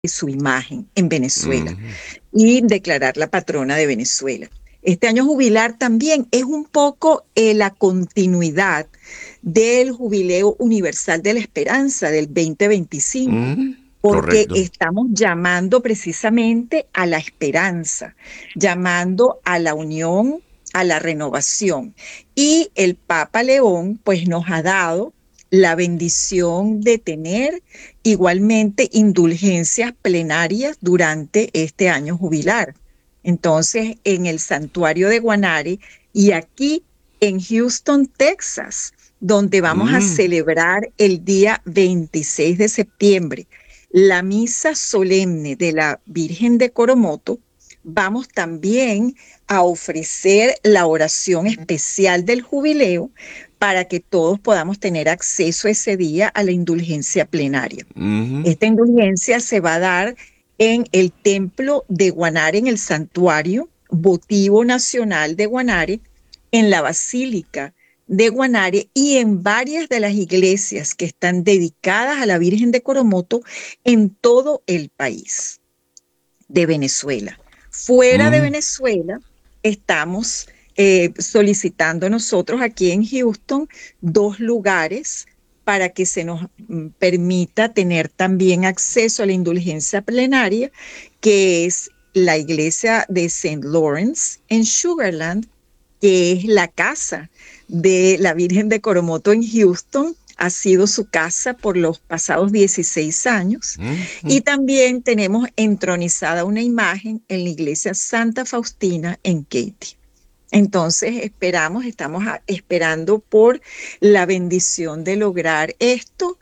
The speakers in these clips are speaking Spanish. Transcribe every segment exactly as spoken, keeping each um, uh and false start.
su imagen en Venezuela Mm, y declararla patrona de Venezuela. Este año jubilar también es un poco eh, la continuidad del Jubileo Universal de la Esperanza del dos mil veinticinco, mm, porque correcto. estamos llamando precisamente a la esperanza, llamando a la unión, a la renovación. Y el Papa León pues nos ha dado la bendición de tener igualmente indulgencias plenarias durante este año jubilar. Entonces, en el santuario de Guanare y aquí en Houston, Texas, donde vamos a Mm, celebrar el día veintiséis de septiembre, la misa solemne de la Virgen de Coromoto, vamos también a ofrecer la oración especial del jubileo para que todos podamos tener acceso ese día a la indulgencia plenaria. mhm, Esta indulgencia se va a dar en el templo de Guanare, en el santuario votivo nacional de Guanare, en la basílica de Guanare y en varias de las iglesias que están dedicadas a la Virgen de Coromoto en todo el país de Venezuela. Fuera de mm, Venezuela, estamos eh, solicitando nosotros aquí en Houston dos lugares para que se nos mm, permita tener también acceso a la indulgencia plenaria, que es la iglesia de Saint Lawrence en Sugarland, que es la casa de la Virgen de Coromoto en Houston, ha sido su casa por los pasados dieciséis años. mm. Y también tenemos entronizada una imagen en la iglesia Santa Faustina en Katy. Entonces esperamos, estamos a, esperando por la bendición de lograr esto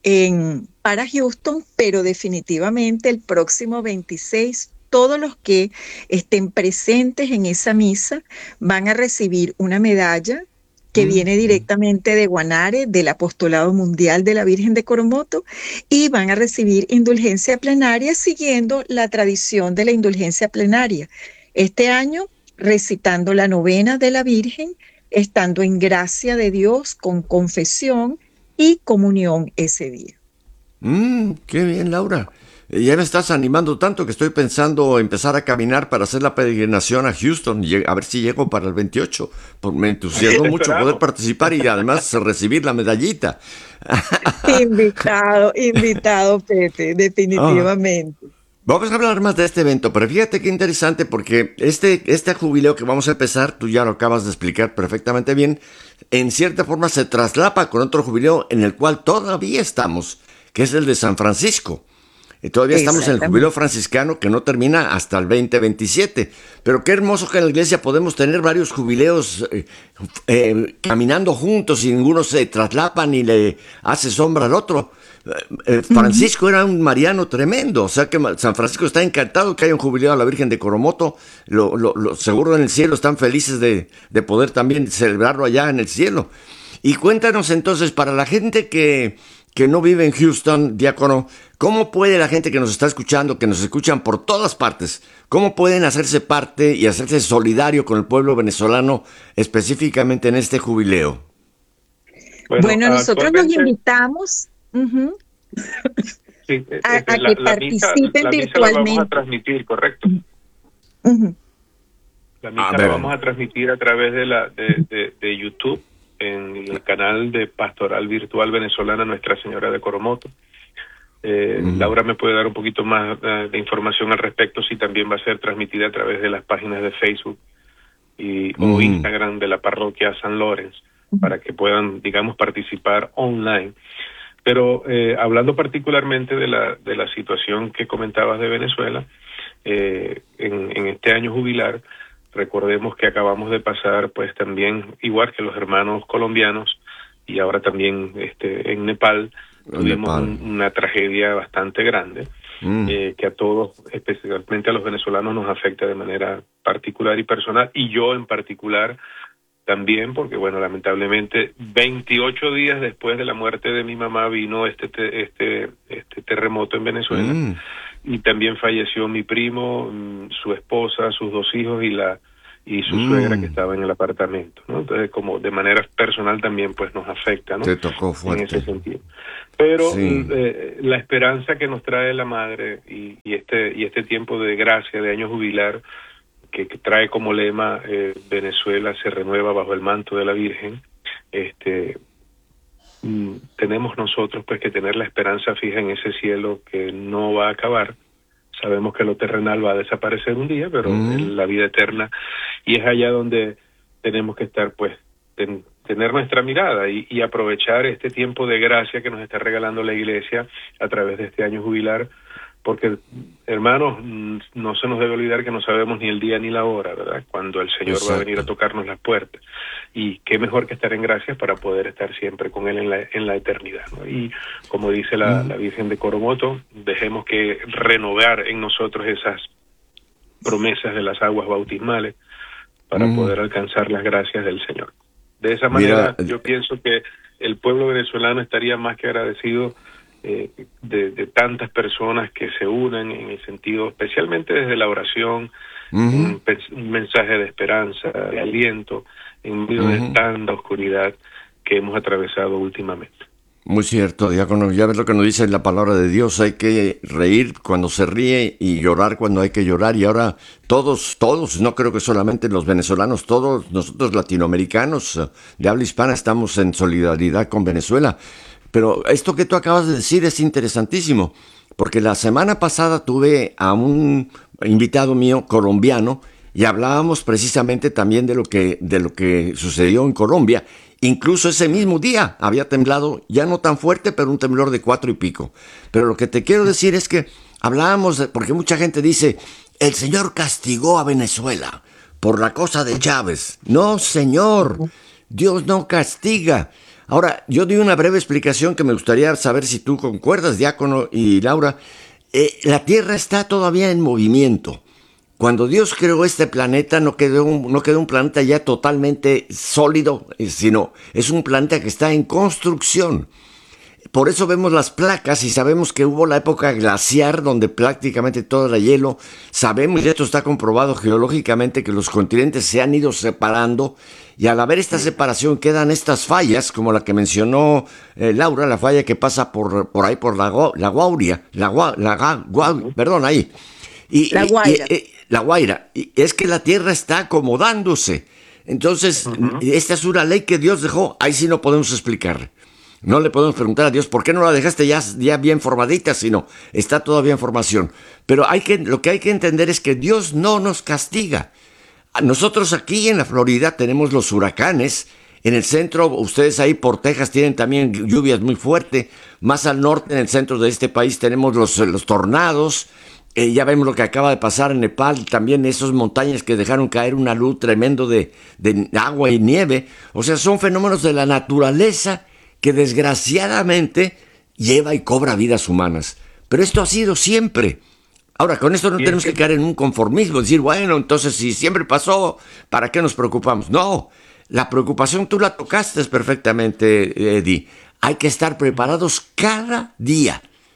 en, para Houston, pero definitivamente el próximo veintiséis, todos los que estén presentes en esa misa van a recibir una medalla que Mm, viene mm. directamente de Guanare, del Apostolado Mundial de la Virgen de Coromoto, y van a recibir indulgencia plenaria siguiendo la tradición de la indulgencia plenaria. Este año recitando la novena de la Virgen, estando en gracia de Dios con confesión y comunión ese día. Mm, qué bien, Laura. Eh, Ya me estás animando tanto que estoy pensando empezar a caminar para hacer la peregrinación a Houston, y a ver si llego para el veintiocho. Por- Me entusiasmó Te mucho poder esperamos. participar y además recibir la medallita. Invitado, invitado, Pepe, Ah, definitivamente. vamos a hablar más de este evento, pero fíjate qué interesante porque este, este jubileo que vamos a empezar, tú ya lo acabas de explicar perfectamente bien, en cierta forma se traslapa con otro jubileo en el cual todavía estamos, que es el de San Francisco. Y todavía estamos en el jubileo Exactamente. franciscano que no termina hasta el veinte veintisiete. Pero qué hermoso que en la iglesia podemos tener varios jubileos eh, eh, caminando juntos y ninguno se traslapa ni le hace sombra al otro. Eh, eh, Uh -huh. Francisco era un mariano tremendo, o sea que San Francisco está encantado que haya un jubileo a la Virgen de Coromoto. Lo, lo, lo, seguro en el cielo están felices de, de poder también celebrarlo allá en el cielo. Y cuéntanos entonces, para la gente que, que no vive en Houston, diácono, ¿cómo puede la gente que nos está escuchando, que nos escuchan por todas partes, cómo pueden hacerse parte y hacerse solidario con el pueblo venezolano, específicamente en este jubileo? Bueno, Bueno, nosotros los actualmente, invitamos uh -huh, sí, eh, a, eh, a la, que la misa, participen la misa la vamos a virtualmente. transmitir, correcto. Uh -huh. La A misa la ver. vamos a transmitir a través de la de, de, de YouTube en el canal de Pastoral Virtual Venezolana Nuestra Señora de Coromoto. Eh, Mm, Laura me puede dar un poquito más uh, de información al respecto, si también va a ser transmitida a través de las páginas de Facebook y o mm, Instagram de la parroquia San Lorenz, para que puedan, digamos, participar online. Pero eh, hablando particularmente de la de la situación que comentabas de Venezuela, eh, en, en este año jubilar, recordemos que acabamos de pasar, pues también, igual que los hermanos colombianos, y ahora también este en Nepal, tuvimos Nepal. un, una tragedia bastante grande, Mm, eh, que a todos, especialmente a los venezolanos, nos afecta de manera particular y personal, y yo en particular también, porque bueno, lamentablemente veintiocho días después de la muerte de mi mamá vino este te, este este terremoto en Venezuela, mm, y también falleció mi primo, mm, su esposa, sus dos hijos y la y su Mm. suegra que estaba en el apartamento, ¿no? Entonces, como de manera personal también pues nos afecta, ¿no? Te tocó fuerte. En ese sentido. Pero Sí. eh, la esperanza que nos trae la madre y, y este y este tiempo de gracia, de año jubilar, que, que trae como lema eh, Venezuela se renueva bajo el manto de la Virgen, este mm, tenemos nosotros pues que tener la esperanza fija en ese cielo que no va a acabar. Sabemos que lo terrenal va a desaparecer un día, pero Mm. en la vida eterna, y es allá donde tenemos que estar, pues, ten, tener nuestra mirada y, y aprovechar este tiempo de gracia que nos está regalando la Iglesia a través de este año jubilar, porque, hermanos, no se nos debe olvidar que no sabemos ni el día ni la hora, ¿verdad? Cuando el Señor Exacto. va a venir a tocarnos las puertas. Y qué mejor que estar en gracia para poder estar siempre con Él en la, en la eternidad, ¿no? Y como dice la, Mm. la Virgen de Coromoto, dejemos que renovar en nosotros esas promesas de las aguas bautismales para Mm. poder alcanzar las gracias del Señor. De esa manera, Mira, yo pienso que el pueblo venezolano estaría más que agradecido eh, de, de tantas personas que se unen en el sentido, especialmente desde la oración, Ujú. un, pens- un mensaje de esperanza, de aliento, en medio de Ujú. tanta oscuridad que hemos atravesado últimamente. Muy cierto, diácono. Ya ves lo que nos dice la palabra de Dios. Hay que reír cuando se ríe y llorar cuando hay que llorar. Y ahora todos, todos, no creo que solamente los venezolanos, todos nosotros latinoamericanos eh, de habla hispana estamos en solidaridad con Venezuela. Pero esto que tú acabas de decir es interesantísimo, porque la semana pasada tuve a un invitado mío colombiano y hablábamos precisamente también de lo que, de lo que sucedió en Colombia. Incluso ese mismo día había temblado, ya no tan fuerte, pero un temblor de cuatro y pico. Pero lo que te quiero decir es que hablábamos, de, porque mucha gente dice, el Señor castigó a Venezuela por la cosa de Chávez. No, Señor, Dios no castiga. Ahora, yo di una breve explicación que me gustaría saber si tú concuerdas, diácono y Laura. Eh, la Tierra está todavía en movimiento. Cuando Dios creó este planeta, no quedó un, no quedó un planeta ya totalmente sólido, sino es un planeta que está en construcción. Por eso vemos las placas y sabemos que hubo la época glaciar donde prácticamente todo era hielo. Sabemos, y esto está comprobado geológicamente, que los continentes se han ido separando y al haber esta separación quedan estas fallas, como la que mencionó eh, Laura, la falla que pasa por, por ahí, por la, la Guauria, la, Gua, la Gua, Gua, perdón, ahí. Y, la Guaira. Y, y, la Guaira. Y es que la Tierra está acomodándose. Entonces, uh-huh. esta es una ley que Dios dejó. Ahí sí no podemos explicar. No le podemos preguntar a Dios, ¿por qué no la dejaste ya, ya bien formadita? Sino, está todavía en formación. Pero hay que, lo que hay que entender es que Dios no nos castiga. Nosotros aquí en la Florida tenemos los huracanes. En el centro, ustedes ahí por Texas tienen también lluvias muy fuertes. Más al norte, en el centro de este país, tenemos los, los tornados. Eh, ya vemos lo que acaba de pasar en Nepal, también esas montañas que dejaron caer una luz tremendo de, de agua y nieve. O sea, son fenómenos de la naturaleza que desgraciadamente lleva y cobra vidas humanas. Pero esto ha sido siempre. Ahora, con esto no y tenemos que... que caer en un conformismo, decir, bueno, entonces si siempre pasó, ¿para qué nos preocupamos? No, la preocupación tú la tocaste perfectamente, Eddie. Hay que estar preparados cada día,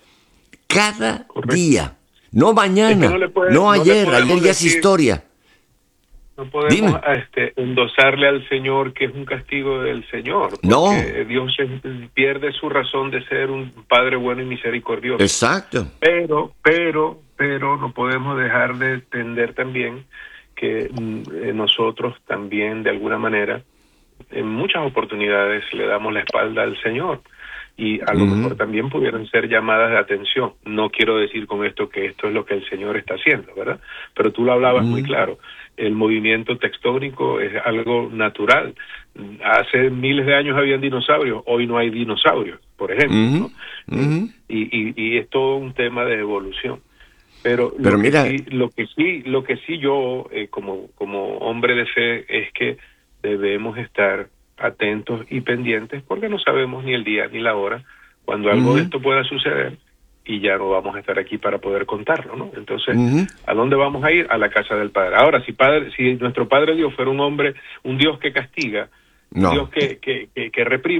cada Correcto. día. No mañana, es que no, puede, no ayer, no ayer ya es historia. No podemos este, endosarle al Señor que es un castigo del Señor. Porque no. Dios pierde su razón de ser un Padre bueno y misericordioso. Exacto. Pero, pero, pero no podemos dejar de entender también que eh, nosotros también, de alguna manera, en muchas oportunidades le damos la espalda al Señor. Y a lo uh-huh. mejor también pudieran ser llamadas de atención. No quiero decir con esto que esto es lo que el Señor está haciendo, ¿verdad? Pero tú lo hablabas uh-huh. muy claro. El movimiento tectónico es algo natural. Hace miles de años habían dinosaurios, hoy no hay dinosaurios, por ejemplo. Uh-huh. ¿no? Uh-huh. Y, y, y es todo un tema de evolución. Pero, Pero lo, mira... que sí, lo que sí, lo que sí yo, eh, como, como hombre de fe, es que debemos estar atentos y pendientes, porque no sabemos ni el día ni la hora cuando algo uh-huh. de esto pueda suceder y ya no vamos a estar aquí para poder contarlo, ¿no? Entonces, uh-huh. ¿a dónde vamos a ir? A la casa del Padre. Ahora, si padre, si nuestro Padre Dios fuera un hombre, un Dios que castiga, no. un Dios que, que, que, que reprime,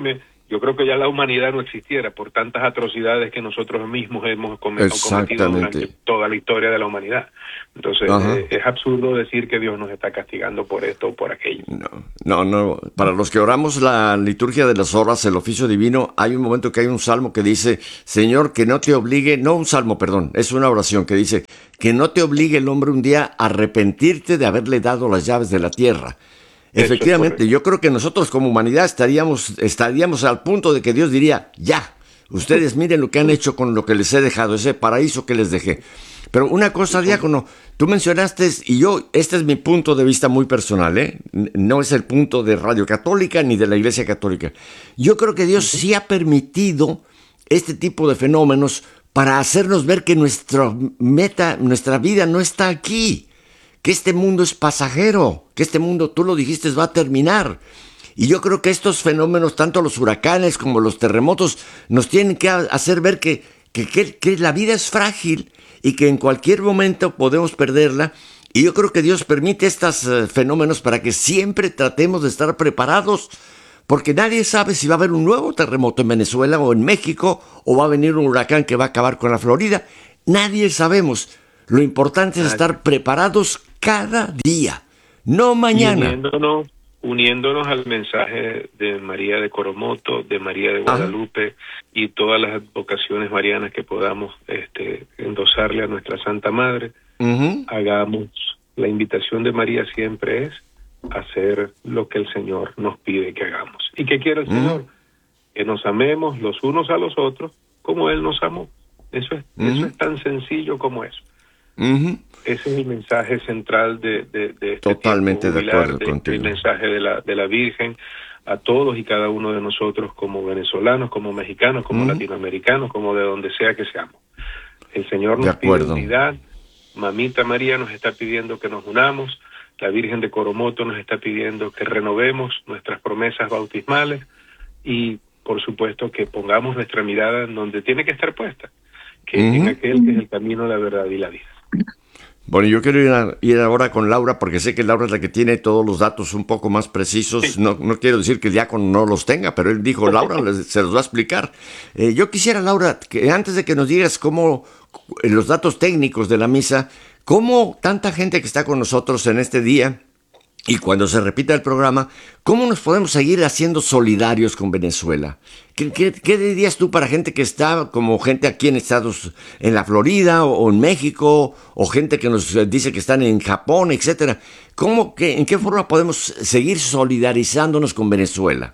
yo creo que ya la humanidad no existiera por tantas atrocidades que nosotros mismos hemos cometido durante toda la historia de la humanidad. Entonces, eh, es absurdo decir que Dios nos está castigando por esto o por aquello. No, no, no. Para los que oramos la liturgia de las horas, el oficio divino, hay un momento que hay un salmo que dice, Señor, que no te obligue, no un salmo, perdón, es una oración que dice, que no te obligue el hombre un día a arrepentirte de haberle dado las llaves de la tierra. Efectivamente, yo creo que nosotros como humanidad estaríamos, estaríamos al punto de que Dios diría, ya, ustedes miren lo que han hecho con lo que les he dejado, ese paraíso que les dejé. Pero una cosa, diácono, tú mencionaste, y yo, este es mi punto de vista muy personal, ¿eh? No es el punto de Radio Católica ni de la Iglesia Católica. Yo creo que Dios sí ha permitido este tipo de fenómenos para hacernos ver que nuestra meta, nuestra vida no está aquí, que este mundo es pasajero, que este mundo, tú lo dijiste, va a terminar. Y yo creo que estos fenómenos, tanto los huracanes como los terremotos, nos tienen que hacer ver que, que, que, que la vida es frágil y que en cualquier momento podemos perderla. Y yo creo que Dios permite estos uh, fenómenos para que siempre tratemos de estar preparados, porque nadie sabe si va a haber un nuevo terremoto en Venezuela o en México, o va a venir un huracán que va a acabar con la Florida. Nadie sabemos. Lo importante es estar preparados cada día, no mañana. Uniéndonos, uniéndonos al mensaje de María de Coromoto, de María de Guadalupe, Ajá. y todas las vocaciones marianas que podamos este, endosarle a nuestra Santa Madre, uh-huh. hagamos, la invitación de María siempre es hacer lo que el Señor nos pide que hagamos. ¿Y qué quiere el uh-huh. Señor? Que nos amemos los unos a los otros como Él nos amó. Eso es, uh-huh. eso es tan sencillo como eso. Uh-huh. Ese es el mensaje central de, de, de este Totalmente de acuerdo de, contigo. El mensaje de la, de la Virgen a todos y cada uno de nosotros como venezolanos, como mexicanos, como uh-huh. latinoamericanos, como de donde sea que seamos. El Señor nos pide unidad, Mamita María nos está pidiendo que nos unamos, la Virgen de Coromoto nos está pidiendo que renovemos nuestras promesas bautismales y, por supuesto, que pongamos nuestra mirada en donde tiene que estar puesta, que uh-huh. en aquel que es el camino, la verdad y la vida. Bueno, yo quiero ir, a, ir ahora con Laura, porque sé que Laura es la que tiene todos los datos un poco más precisos. Sí. No, no quiero decir que el diácono no los tenga, pero él dijo, Laura les, se los va a explicar. Eh, yo quisiera, Laura, que antes de que nos digas cómo los datos técnicos de la misa, cómo tanta gente que está con nosotros en este día y cuando se repita el programa, ¿cómo nos podemos seguir haciendo solidarios con Venezuela? ¿Qué, qué, qué dirías tú para gente que está como gente aquí en Estados, en la Florida o, o en México, o gente que nos dice que están en Japón, etcétera? ¿Cómo, qué, ¿En qué forma podemos seguir solidarizándonos con Venezuela?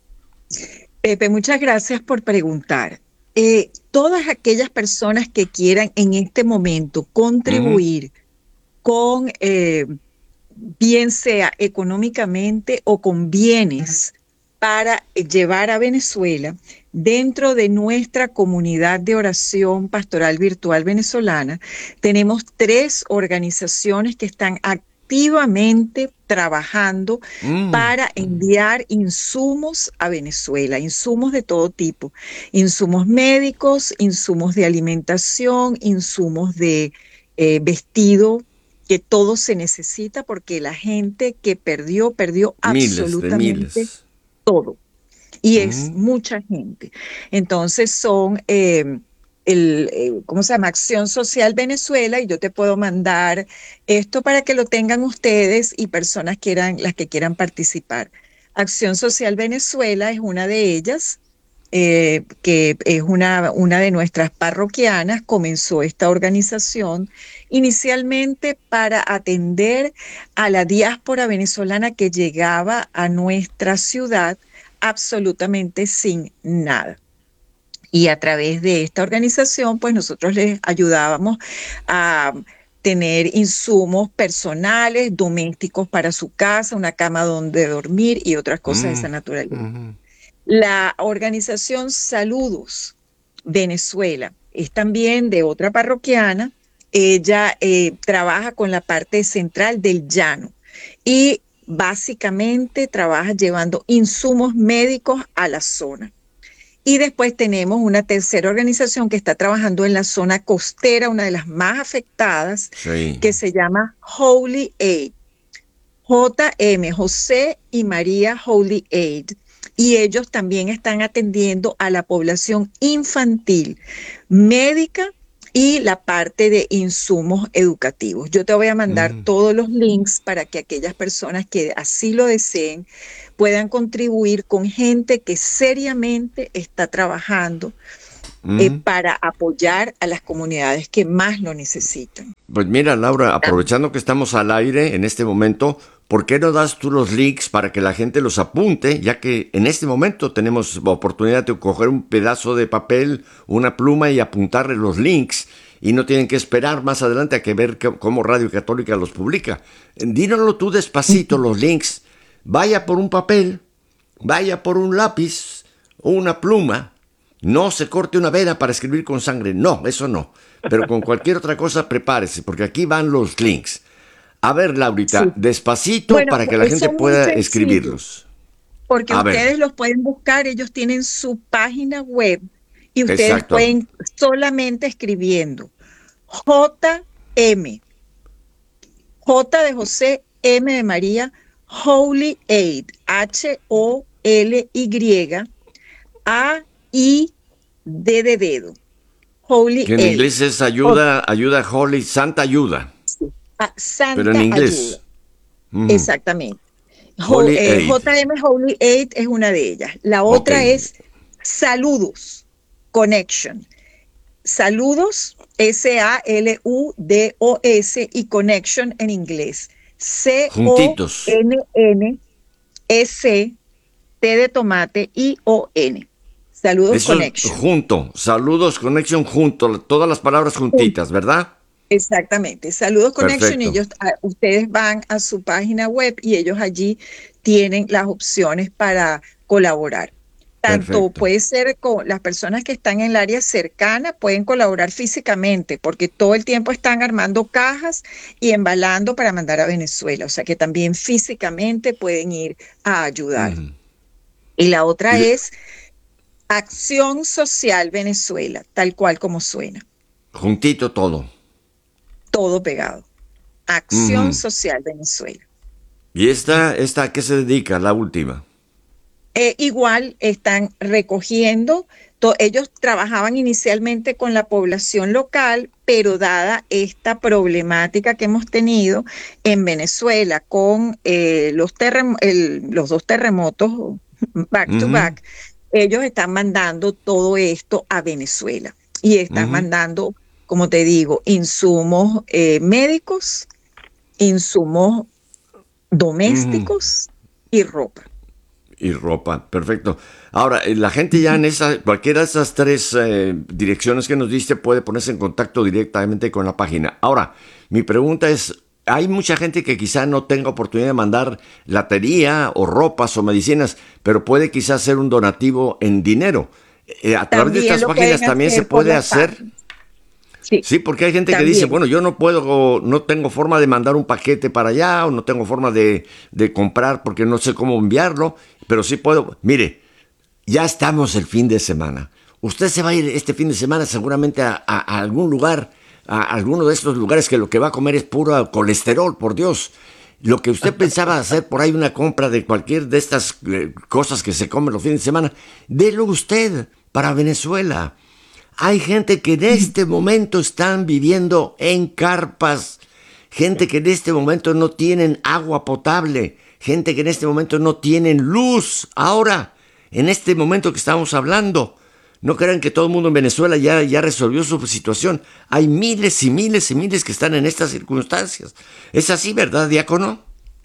Pepe, muchas gracias por preguntar. Eh, todas aquellas personas que quieran en este momento contribuir uh-huh. con... Eh, bien sea económicamente o con bienes para llevar a Venezuela, dentro de nuestra comunidad de oración pastoral virtual venezolana, tenemos tres organizaciones que están activamente trabajando mm. para enviar insumos a Venezuela, insumos de todo tipo, insumos médicos, insumos de alimentación, insumos de eh, vestido, que todo se necesita porque la gente que perdió, perdió miles absolutamente todo. Y uh-huh. es mucha gente. Entonces son, eh, el, eh, ¿cómo se llama? Acción Social Venezuela, y yo te puedo mandar esto para que lo tengan ustedes y personas quieran, las que quieran participar. Acción Social Venezuela es una de ellas. Eh, que es una, una de nuestras parroquianas, comenzó esta organización inicialmente para atender a la diáspora venezolana que llegaba a nuestra ciudad absolutamente sin nada. Y a través de esta organización, pues nosotros les ayudábamos a tener insumos personales, domésticos para su casa, una cama donde dormir y otras cosas mm. de esa naturaleza. Mm-hmm. La organización Saludos Venezuela es también de otra parroquiana. Ella eh, trabaja con la parte central del llano y básicamente trabaja llevando insumos médicos a la zona. Y después tenemos una tercera organización que está trabajando en la zona costera, una de las más afectadas, sí. que se llama Holy Aid. J M, José y María Holy Aid. y ellos también están atendiendo a la población infantil, médica y la parte de insumos educativos. Yo te voy a mandar Mm. todos los links para que aquellas personas que así lo deseen puedan contribuir con gente que seriamente está trabajando eh, Mm. para apoyar a las comunidades que más lo necesitan. Pues mira, Laura, aprovechando que estamos al aire en este momento, ¿por qué no das tú los links para que la gente los apunte? Ya que en este momento tenemos la oportunidad de coger un pedazo de papel, una pluma y apuntarle los links. Y no tienen que esperar más adelante a que ver que- cómo Radio Católica los publica. Dínoslo tú despacito, los links. Vaya por un papel, vaya por un lápiz o una pluma. No se corte una vena para escribir con sangre. No, eso no. Pero con cualquier otra cosa prepárese, porque aquí van los links. A ver, Laurita, Sí. despacito Bueno, para que la eh, gente son muy pueda sencillos, escribirlos. porque A ver, ustedes los pueden buscar, ellos tienen su página web y ustedes exacto. pueden solamente escribiendo J M, J de José, M de María, Holy Aid, H O L Y A I D de dedo, Holy Que en Aid, inglés es o ayuda, ayuda holy, santa ayuda. ah, Pero en Santa Ayuda, inglés. Ujú. exactamente. Jo- Holy eh, Aid. J M Holy Aid es una de ellas. La Ok. otra es Saludos Connection. Saludos, S A L U D O S y Connection en inglés. C O Juntitos. N N S T de tomate I O N. Saludos Eso es Connection. junto. Saludos, Connection junto. Todas las palabras juntitas, ¿verdad? Exactamente. Saludos Connection. Perfecto. Ellos, a- ustedes van a su página web y ellos allí tienen las opciones para colaborar. Tanto Perfecto. puede ser con las personas que están en el área cercana, pueden colaborar físicamente, porque todo el tiempo están armando cajas y embalando para mandar a Venezuela. O sea que también físicamente pueden ir a ayudar. Ujú. Y la otra Y de- es Acción Social Venezuela, tal cual como suena, Juntito todo. todo pegado. Acción Ujú. Social Venezuela. ¿Y esta, esta a qué se dedica, la última? Eh, igual están recogiendo, to- ellos trabajaban inicialmente con la población local, pero dada esta problemática que hemos tenido en Venezuela con eh, los, terrem- el- los dos terremotos back to Ujú. back, ellos están mandando todo esto a Venezuela y están Ujú. mandando, como te digo, insumos eh, médicos, insumos Ujú. domésticos y ropa. Y ropa, perfecto. Ahora, eh, la gente ya en esa, cualquiera de esas tres eh, direcciones que nos diste puede ponerse en contacto directamente con la página. Ahora, mi pregunta es, hay mucha gente que quizá no tenga oportunidad de mandar latería o ropas o medicinas, pero puede quizá hacer un donativo en dinero. Eh, a través de También estas lo páginas pueden también se hacer por puede las hacer. páginas. Sí, Sí, porque hay gente que dice, también. bueno, yo no puedo, no tengo forma de mandar un paquete para allá, o no tengo forma de, de comprar porque no sé cómo enviarlo, pero sí puedo. Mire, ya estamos el fin de semana. Usted se va a ir este fin de semana seguramente a, a- a algún lugar, a alguno de estos lugares que lo que va a comer es puro colesterol, por Dios. Lo que usted pensaba hacer por ahí una compra de cualquier de estas eh, cosas que se comen los fines de semana, délo usted para Venezuela. Hay gente que en este momento están viviendo en carpas, gente que en este momento no tienen agua potable, gente que en este momento no tienen luz. Ahora, en este momento que estamos hablando, no crean que todo el mundo en Venezuela ya, ya resolvió su situación. Hay miles y miles y miles que están en estas circunstancias. Es así, ¿verdad, diácono?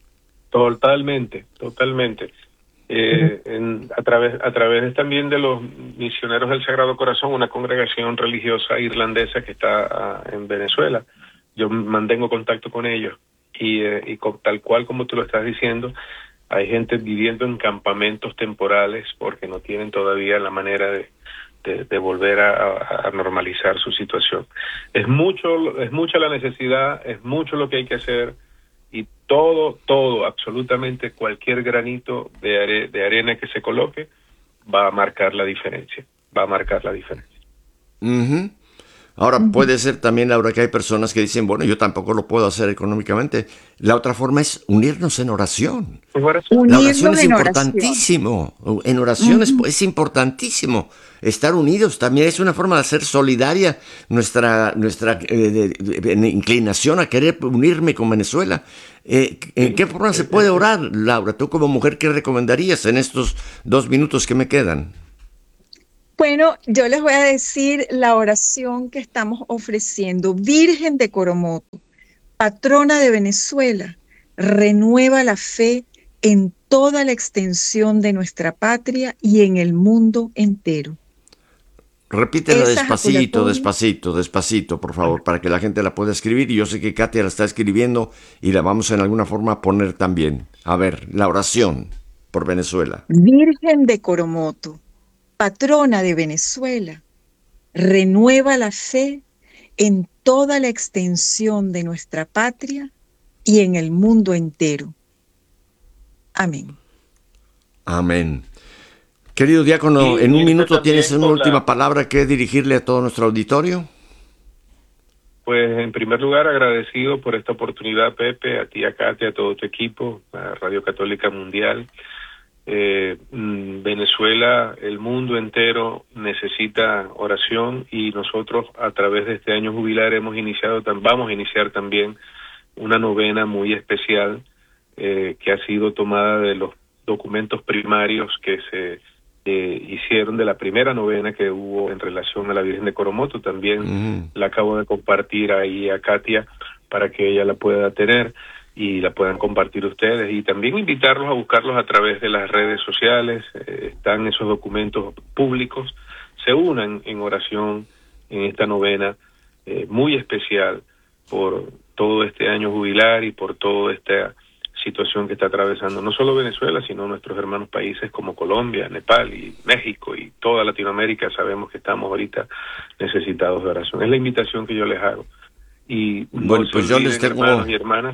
Totalmente, totalmente. Eh, en, a través a través también de los misioneros del Sagrado Corazón, una congregación religiosa irlandesa que está ah, en Venezuela. Yo mantengo contacto con ellos y, eh, y con, tal cual como tú lo estás diciendo, hay gente viviendo en campamentos temporales porque no tienen todavía la manera de, de, de volver a, a, a normalizar su situación. Es mucho, es mucha la necesidad, es mucho lo que hay que hacer. Y todo, todo, absolutamente cualquier granito de, are, de arena que se coloque va a marcar la diferencia, va a marcar la diferencia. Uh-huh. Ahora, puede ser también, Laura, que hay personas que dicen, bueno, yo tampoco lo puedo hacer económicamente. La otra forma es unirnos en oración. La oración Unirnos es en oración. importantísimo. En oración es, Ujú. es importantísimo. Estar unidos también es una forma de hacer solidaria nuestra, nuestra eh, de- de- de- inclinación a querer unirme con Venezuela. Eh, ¿En qué forma se puede orar, Laura? Tú como mujer, ¿qué recomendarías en estos dos minutos que me quedan? Bueno, yo les voy a decir la oración que estamos ofreciendo. Virgen de Coromoto, patrona de Venezuela, renueva la fe en toda la extensión de nuestra patria y en el mundo entero. Repítela Esa despacito, ejaculatoria, despacito, despacito, por favor, para que la gente la pueda escribir. Y yo sé que Katia la está escribiendo y la vamos en alguna forma a poner también. A ver, la oración por Venezuela. Virgen de Coromoto, patrona de Venezuela, renueva la fe en toda la extensión de nuestra patria y en el mundo entero. Amén. Amén. Querido diácono, Y en un unirse minuto tienes también una con última la, palabra que dirigirle a todo nuestro auditorio. pues en primer lugar agradecido por esta oportunidad, Pepe, a ti, a Katia, a todo tu equipo, a Radio Católica Mundial. Eh, mm, Venezuela, el mundo entero necesita oración y nosotros a través de este año jubilar hemos iniciado, tam- vamos a iniciar también una novena muy especial eh, que ha sido tomada de los documentos primarios que se eh, hicieron de la primera novena que hubo en relación a la Virgen de Coromoto. También Ujú. la acabo de compartir ahí a Katia para que ella la pueda tener y la puedan compartir ustedes, y también invitarlos a buscarlos a través de las redes sociales. Eh, están esos documentos públicos, se unan en oración en esta novena eh, muy especial por todo este año jubilar y por toda esta situación que está atravesando no solo Venezuela, sino nuestros hermanos países como Colombia, Nepal y México y toda Latinoamérica. Sabemos que estamos ahorita necesitados de oración. Es la invitación que yo les hago. Y no Bueno, se pues yo les olviden, hermanos tengo, y hermanas,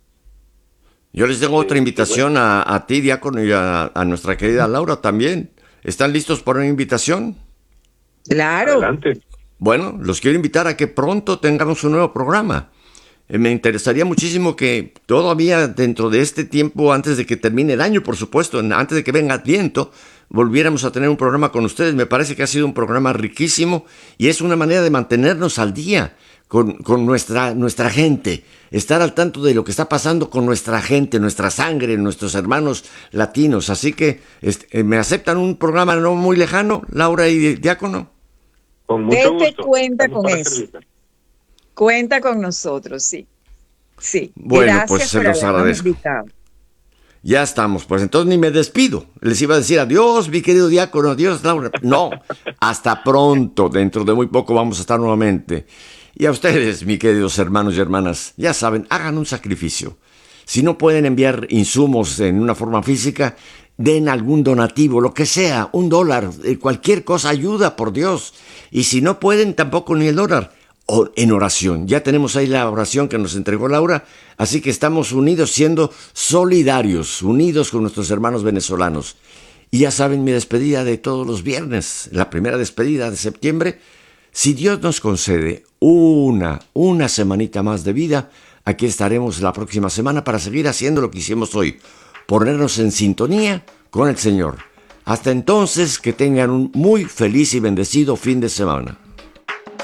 yo les tengo otra eh, que bueno, invitación a, a ti, diácono, y a, a nuestra querida Laura también. ¿Están listos para una invitación? Claro. adelante. Bueno, los quiero invitar a que pronto tengamos un nuevo programa. Eh, Me interesaría muchísimo que todavía dentro de este tiempo, antes de que termine el año, por supuesto, en- antes de que venga Adviento, volviéramos a tener un programa con ustedes. Me parece que ha sido un programa riquísimo y es una manera de mantenernos al día con, con nuestra, nuestra gente, estar al tanto de lo que está pasando con nuestra gente, nuestra sangre, nuestros hermanos latinos. Así que este, eh, ¿me aceptan un programa no muy lejano, Laura y Diácono? Con mucho Pepe gusto. cuenta Estamos con para eso. servirle. Cuenta con nosotros, sí. Sí. Bueno, pues Gracias se por los habernos agradezco. invitado. Ya estamos, pues entonces ni me despido. Les iba a decir adiós, mi querido diácono, adiós, Laura. No, hasta pronto. Dentro de muy poco vamos a estar nuevamente. Y a ustedes, mis queridos hermanos y hermanas, ya saben, hagan un sacrificio. Si no pueden enviar insumos en una forma física, den algún donativo, lo que sea, un dólar, eh, cualquier cosa ayuda, por Dios. Y si no pueden, tampoco ni el dólar. O en oración. Ya tenemos ahí la oración que nos entregó Laura, así que estamos unidos siendo solidarios, unidos con nuestros hermanos venezolanos. Y ya saben mi despedida de todos los viernes, la primera despedida de septiembre. Si Dios nos concede una, una semanita más de vida, aquí estaremos la próxima semana para seguir haciendo lo que hicimos hoy, ponernos en sintonía con el Señor. Hasta entonces, que tengan un muy feliz y bendecido fin de semana.